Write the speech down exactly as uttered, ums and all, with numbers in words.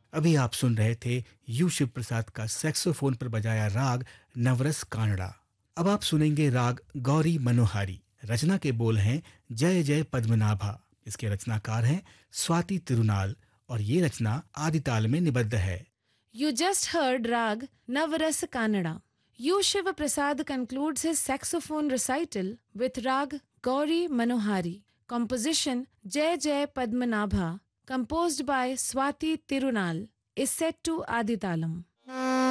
अभी आप सुन रहे थे यू शिव प्रसाद का सैक्सोफोन पर बजाया राग नवरस कानड़ा। अब आप सुनेंगे राग गौरी मनोहारी। रचना के बोल हैं जय जय पद्मनाभा। इसके रचनाकार हैं स्वाति तिरुनाल और ये रचना आदिताल में निबद्ध है। You just heard Rag Navaras Kannada. U. Shiva Prasad concludes his saxophone recital with Rag Gauri Manohari. Composition Jai Jai Padmanabha, composed by Swati Tirunal, is set to Aditalam.